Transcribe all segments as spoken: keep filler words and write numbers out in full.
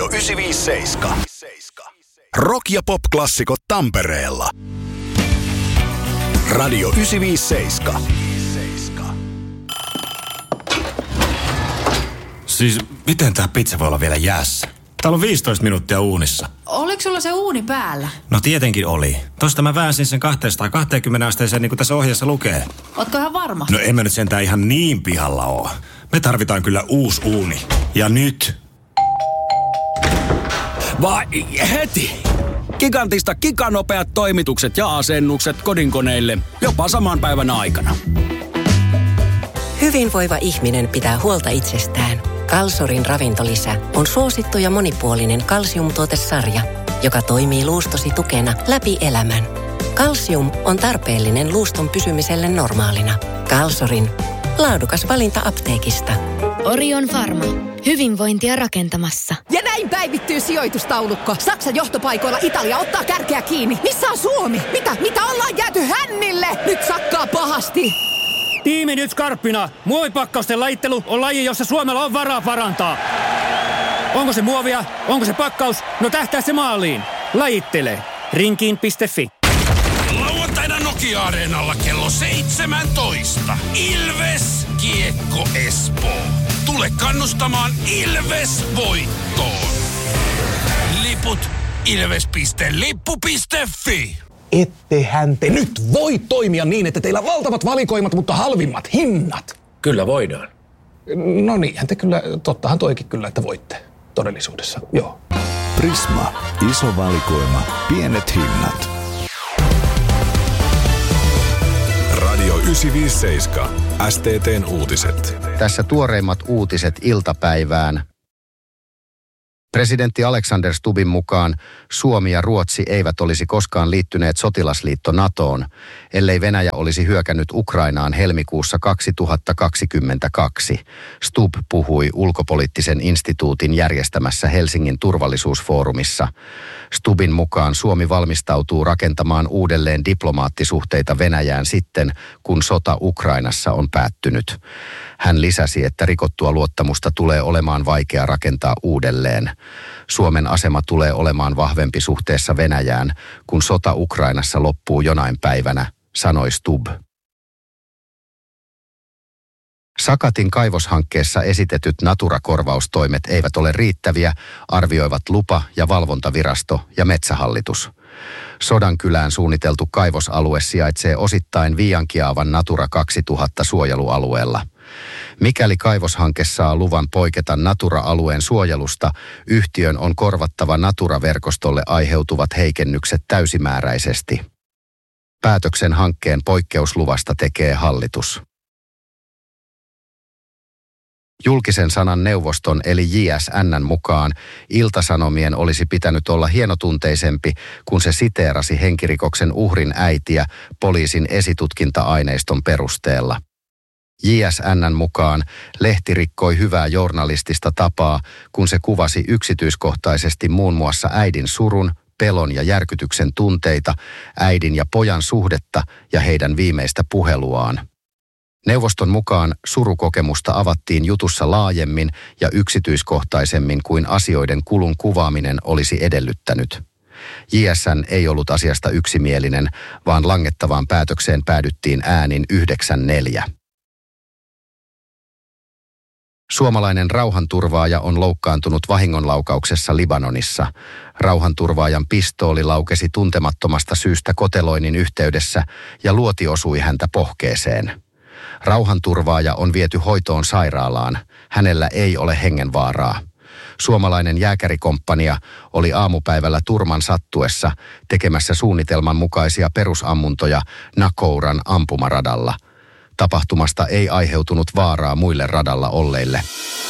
yhdeksänsataaviisikymmentäseitsemän. Rock- ja pop-klassikot Tampereella. Radio yhdeksänsataaviisikymmentäseitsemän. Siis miten tää pizza voi olla vielä jäässä? Täällä on viisitoista minuuttia uunissa. Oliko sulla se uuni päällä? No tietenkin oli. Tosta mä väänsin sen kaksisataakaksikymmentä asteeseen niin kuin tässä ohjeessa lukee. Ootko ihan varma? No en mä nyt sentään ihan niin pihalla oo. Me tarvitaan kyllä uusi uuni. Ja nyt. Vai heti! Gigantista giganopeat toimitukset ja asennukset kodinkoneille jopa saman päivän aikana. Hyvinvoiva ihminen pitää huolta itsestään. Kalsorin ravintolisä on suosittu ja monipuolinen kalsiumtuotesarja, joka toimii luustosi tukena läpi elämän. Kalsium on tarpeellinen luuston pysymiselle normaalina. Kalsorin laadukas valinta apteekista. Orion Pharma. Hyvinvointia rakentamassa. Ja näin päivittyy sijoitustaulukko. Saksan johtopaikoilla Italia ottaa kärkeä kiinni. Missä on Suomi? Mitä? Mitä ollaan jääty hännille? Nyt sakkaa pahasti. Tiimi nyt skarppina. Muovipakkausten lajittelu on laji, jossa Suomella on varaa parantaa. Onko se muovia? Onko se pakkaus? No tähtää se maaliin. Lajittele. Rinkiin piste fi. Lauantaina Nokia-areenalla kello seitsemäntoista. Ilves Kiekko Espoo. Tule kannustamaan Ilves voittoon. Liput ilves piste lippu piste fi. Ettehän te nyt voi toimia niin, että teillä on valtavat valikoimat, mutta halvimmat hinnat. Kyllä voidaan. No niinhän te kyllä, tottahan toikin kyllä, että voitte todellisuudessa, joo. Prisma. Iso valikoima. Pienet hinnat. Radio yhdeksänsataaviisikymmentäseitsemän. S T T:n uutiset. Tässä tuoreimmat uutiset iltapäivään. Presidentti Alexander Stubbin mukaan Suomi ja Ruotsi eivät olisi koskaan liittyneet sotilasliitto NATOon, ellei Venäjä olisi hyökännyt Ukrainaan helmikuussa kaksituhattakaksikymmentäkaksi. Stubb puhui ulkopoliittisen instituutin järjestämässä Helsingin turvallisuusfoorumissa. Stubbin mukaan Suomi valmistautuu rakentamaan uudelleen diplomaattisuhteita Venäjään sitten, kun sota Ukrainassa on päättynyt. Hän lisäsi, että rikottua luottamusta tulee olemaan vaikea rakentaa uudelleen. Suomen asema tulee olemaan vahvempi suhteessa Venäjään, kun sota Ukrainassa loppuu jonain päivänä, sanoi Stubb. Sakatin kaivoshankkeessa esitetyt Natura-korvaustoimet eivät ole riittäviä, arvioivat lupa- ja valvontavirasto ja Metsähallitus. Sodankylään suunniteltu kaivosalue sijaitsee osittain Viiankiaavan Natura kaksituhatta suojelualueella. Mikäli kaivoshanke saa luvan poiketa Natura-alueen suojelusta, yhtiön on korvattava Natura-verkostolle aiheutuvat heikennykset täysimääräisesti. Päätöksen hankkeen poikkeusluvasta tekee hallitus. Julkisen sanan neuvoston eli J S N:n mukaan Ilta-Sanomien olisi pitänyt olla hienotunteisempi, kun se siteerasi henkirikoksen uhrin äitiä poliisin esitutkinta-aineiston perusteella. J S N:n mukaan lehti rikkoi hyvää journalistista tapaa, kun se kuvasi yksityiskohtaisesti muun muassa äidin surun, pelon ja järkytyksen tunteita, äidin ja pojan suhdetta ja heidän viimeistä puheluaan. Neuvoston mukaan surukokemusta avattiin jutussa laajemmin ja yksityiskohtaisemmin kuin asioiden kulun kuvaaminen olisi edellyttänyt. J S N ei ollut asiasta yksimielinen, vaan langettavaan päätökseen päädyttiin äänin yhdeksän neljä. Suomalainen rauhanturvaaja on loukkaantunut vahingonlaukauksessa Libanonissa. Rauhanturvaajan pistooli laukesi tuntemattomasta syystä koteloinnin yhteydessä ja luoti osui häntä pohkeeseen. Rauhanturvaaja on viety hoitoon sairaalaan. Hänellä ei ole hengenvaaraa. Suomalainen jääkärikomppania oli aamupäivällä turman sattuessa tekemässä suunnitelman mukaisia perusammuntoja Nakouran ampumaradalla. Tapahtumasta ei aiheutunut vaaraa muille radalla olleille.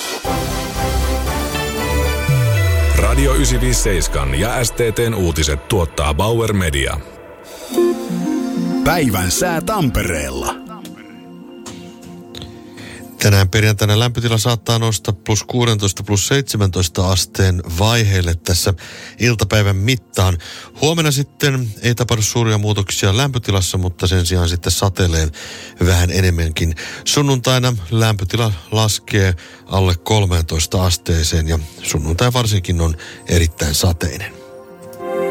Radio yhdeksänsataaviisikymmentäseitsemän ja S T T:n uutiset tuottaa Bauer Media. Päivän sää Tampereella. Tänään perjantaina lämpötila saattaa nousta plus kuusitoista plus seitsemäntoista asteen vaiheille tässä iltapäivän mittaan. Huomenna sitten ei tapahdu suuria muutoksia lämpötilassa, mutta sen sijaan sitten satelee vähän enemmänkin. Sunnuntaina lämpötila laskee alle kolmeentoista asteeseen ja sunnuntai varsinkin on erittäin sateinen.